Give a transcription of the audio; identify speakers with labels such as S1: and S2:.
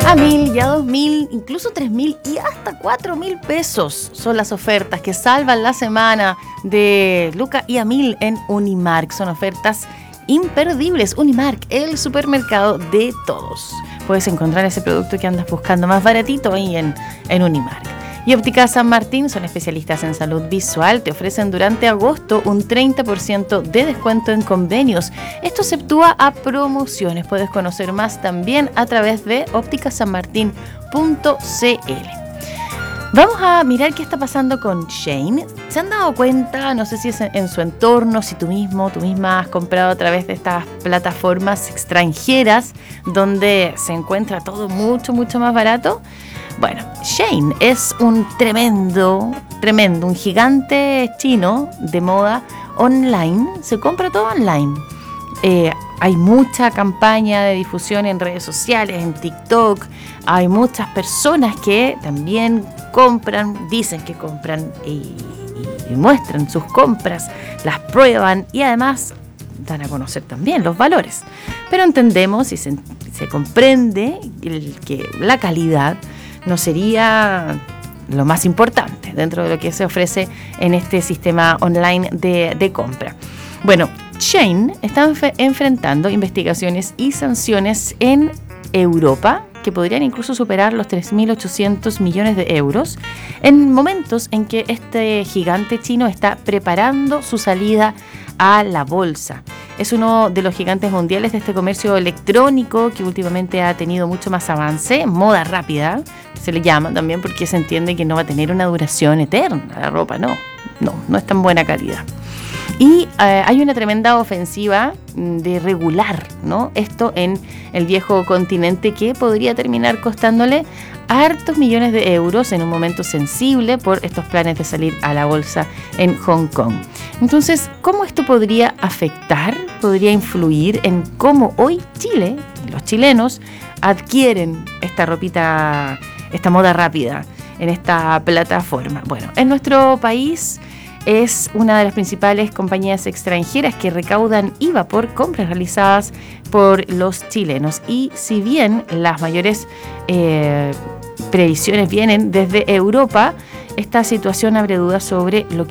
S1: A 1.000 y a 2.000, incluso 3.000 y hasta 4.000 pesos son las ofertas que salvan la semana de Luca y a 1.000 en Unimark. Son ofertas imperdibles. Unimark, el supermercado de todos. Puedes encontrar ese producto que andas buscando más baratito ahí en Unimark. Y Óptica San Martín son especialistas en salud visual. Te ofrecen durante agosto un 30% de descuento en convenios. Esto se actúa a promociones. Puedes conocer más también a través de ópticasanmartin.cl. Vamos a mirar qué está pasando con Shein. ¿Se han dado cuenta? No sé si es en su entorno, si tú misma has comprado a través de estas plataformas extranjeras donde se encuentra todo mucho más barato. Bueno, Shein es un tremendo, un gigante chino de moda online. Se compra todo online. Hay mucha campaña de difusión en redes sociales, en TikTok. Hay muchas personas que también compran, dicen que compran y muestran sus compras, las prueban y además dan a conocer también los valores. Pero entendemos y se comprende que la calidad no sería lo más importante dentro de lo que se ofrece en este sistema online de compra. Bueno, Shein está enfrentando investigaciones y sanciones en Europa que podrían incluso superar los 3.800 millones de euros en momentos en que este gigante chino está preparando su salida a la bolsa. Es uno de los gigantes mundiales de este comercio electrónico que últimamente ha tenido mucho más avance, moda rápida, se le llama también porque se entiende que no va a tener una duración eterna. La ropa no es tan buena calidad. Y hay una tremenda ofensiva de regular, ¿no?, esto en el viejo continente que podría terminar costándole hartos millones de euros en un momento sensible por estos planes de salir a la bolsa en Hong Kong. Entonces, ¿cómo esto podría afectar, podría influir en cómo hoy Chile, los chilenos, adquieren esta ropita, esta moda rápida en esta plataforma? Bueno, en nuestro país es una de las principales compañías extranjeras que recaudan IVA por compras realizadas por los chilenos. Y si bien las mayores previsiones vienen desde Europa, esta situación abre dudas sobre lo que